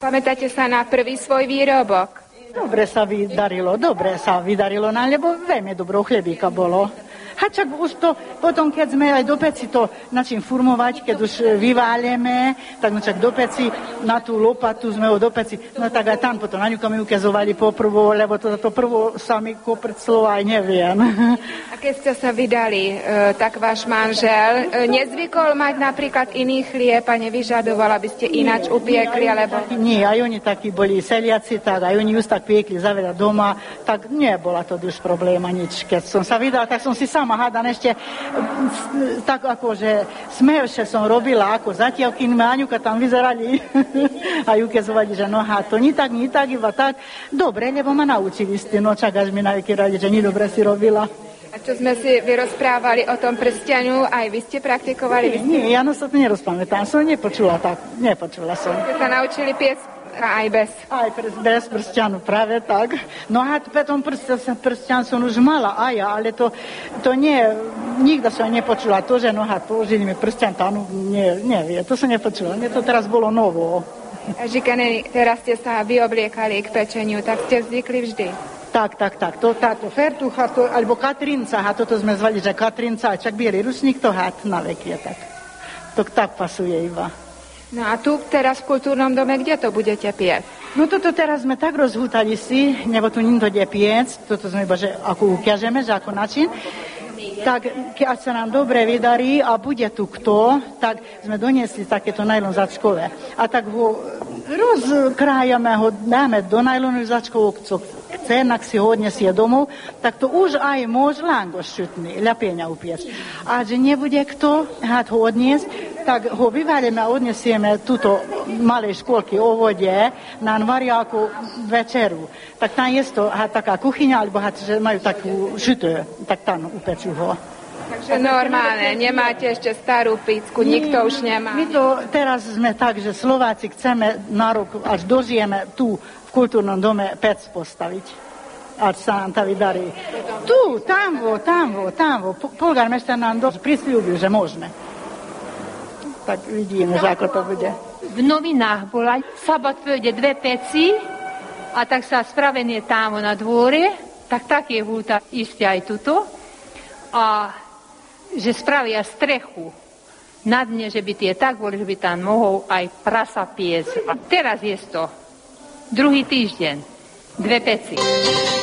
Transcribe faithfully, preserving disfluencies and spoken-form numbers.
Pamätáte sa na prvý svoj výrobok? Dobre sa vydarilo, dobre sa vydarilo, no, lebo veľmi dobro chlebíka bolo. A čak už to, potom keď sme aj do peci to načím formovať, keď už vyváľeme, tak no čak do peci, na tú lopatu sme ho do peci, no tak aj tam potom na ňuka mi ukazovali poprvo, lebo to, to prvo sa mi koprclo aj neviem. A keď ste sa vydali, tak váš manžel nezvykol mať napríklad iný chlieb a nevyžadoval, aby ste ináč upiekli, alebo... Nie, aj oni takí boli seliaci, tak aj oni už tak piekli zaveda doma, tak nebola to už probléma nič. Keď som sa vydala, tak som si sama hádam ešte tak akože smejšie som robila, ako zatiaľ, kým Aňuka tam vyzerali a ukezovali, že no ha, to ni tak, ni tak, iba tak. Dobre, lebo ma naučili ste, no čak až mi najky radi, že ni dobre si robila. A čo sme si vyrozprávali o tom prstenu, aj vy ste praktikovali? Nie, nie, ja no sa to nerozpamätám, som nepočula tak, nepočula som. Ste sa naučili piec aj bez? Aj bez prstianu, práve tak. No a potom prstian som už mala, aj ja, ale to, to nie, nikto som nepočula to, že no a použili mi prstian, to nie, nevie, to som nepočula, mne to teraz bolo novo. Žikane, teraz ste sa vyobliekali k pečeniu, tak ste zvykli vždy? Tak, tak, tak, to táto fertucha, to, alebo Katrinca, a toto sme zvali, že Katrinca, a čak bielý ručník, to hat na vek je tak. To tak pasuje iba. No a tu teraz v kultúrnom dome, kde to budete piecť? No toto teraz sme tak rozhútali si, nebo tu nikto ide piec, toto sme iba, že ako ukiažeme, že ako način. Tak keď sa nám dobre vydarí a bude tu kto, tak sme doniesli takéto najlon začkové. A tak ho rozkrájame, ho dáme do najlonu začkovú, co chce, nak si ho odnesie domov, tak to už aj môže langoš šutný, ľapieňa upiec. A že nebude kto hát ho odniesť, tak ho vyvalíme a odnesieme túto malej škôlky o vode na variáku večeru. Tak tam je to hát, taká kuchyňa, alebo hát, že majú takú šutú, tak tam upečú ho. Takže normálne, nemáte ešte starú picku, nikto už nemá. My to teraz sme tak, že Slováci chceme na rok, až dožijeme tu v kultúrnom dome pec postaviť. Až sa nám to vydarí. Tu, tam vo, tam vo, tam vo. Polgár mester nám dosť prisľúbil, že môžeme. Tak vidíme, že ako to bude. V novinách bola, sabat pôjde dve peci a tak sa spravenie tam na dvore, tak tak je húta isté aj tuto. A že spravia strechu na dne, že by tie tak boli, že by tam mohol aj prasa piec. A teraz je to druhý týždeň, dve peci.